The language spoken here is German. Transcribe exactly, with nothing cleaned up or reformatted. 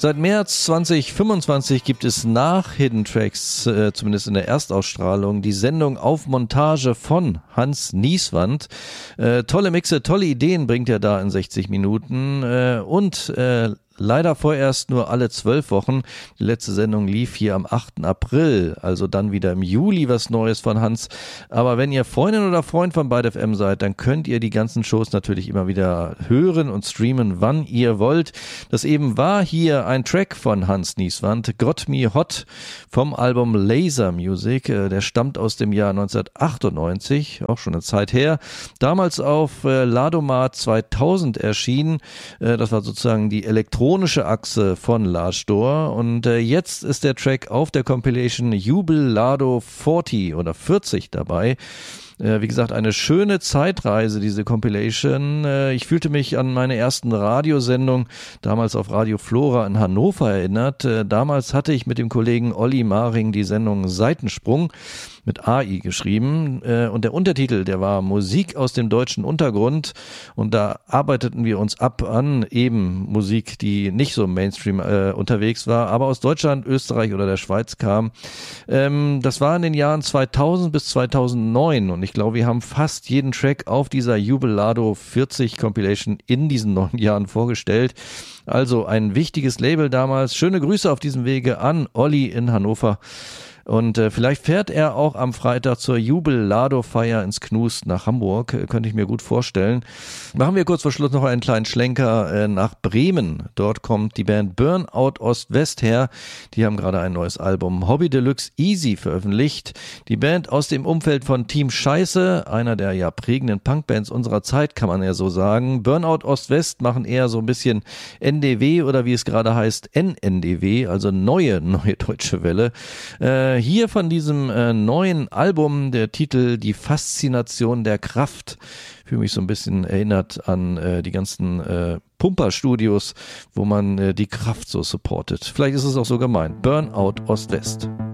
Seit März zwanzig fünfundzwanzig gibt es nach Hidden Tracks, äh, zumindest in der Erstausstrahlung, die Sendung auf Montage von Hans Nieswand. Äh, tolle Mixe, tolle Ideen bringt er da in sechzig Minuten äh, und äh, leider vorerst nur alle zwölf Wochen. Die letzte Sendung lief hier am achten April, also dann wieder im Juli was Neues von Hans. Aber wenn ihr Freundin oder Freund von Byte F M seid, dann könnt ihr die ganzen Shows natürlich immer wieder hören und streamen, wann ihr wollt. Das eben war hier ein Track von Hans Nieswand, Got Me Hot vom Album Laser Music. Der stammt aus dem Jahr neunzehnhundertachtundneunzig, auch schon eine Zeit her. Damals auf äh, Ladomat zweitausend erschienen. Äh, das war sozusagen die elektronische Achse von Large Door und äh, jetzt ist der Track auf der Compilation Jubilado vierzig oder vierzig dabei. Wie gesagt, eine schöne Zeitreise, diese Compilation. Ich fühlte mich an meine ersten Radiosendung, damals auf Radio Flora in Hannover erinnert. Damals hatte ich mit dem Kollegen Olli Maring die Sendung Seitensprung mit A I geschrieben und der Untertitel, der war Musik aus dem deutschen Untergrund und da arbeiteten wir uns ab an eben Musik, die nicht so Mainstream äh, unterwegs war, aber aus Deutschland, Österreich oder der Schweiz kam. Ähm, das war in den Jahren zweitausend bis zweitausendneun und ich glaube, wir haben fast jeden Track auf dieser Jubilado vierzig Compilation in diesen neun Jahren vorgestellt. Also ein wichtiges Label damals. Schöne Grüße auf diesem Wege an Olli in Hannover. Und äh, vielleicht fährt er auch am Freitag zur Jubilado-Feier ins Knust nach Hamburg, äh, könnte ich mir gut vorstellen. Machen wir kurz vor Schluss noch einen kleinen Schlenker äh, nach Bremen. Dort kommt die Band Burnout Ost-West her. Die haben gerade ein neues Album Hobby Deluxe Easy veröffentlicht. Die Band aus dem Umfeld von Team Scheiße, einer der ja prägenden Punkbands unserer Zeit, kann man ja so sagen. Burnout Ost-West machen eher so ein bisschen N D W oder wie es gerade heißt N N D W, also neue, neue deutsche Welle. Äh, Hier von diesem äh, neuen Album, der Titel Die Faszination der Kraft. Ich fühle mich so ein bisschen erinnert an äh, die ganzen äh, Pumper-Studios, wo man äh, die Kraft so supportet. Vielleicht ist es auch so gemeint. Burnout Ost-West.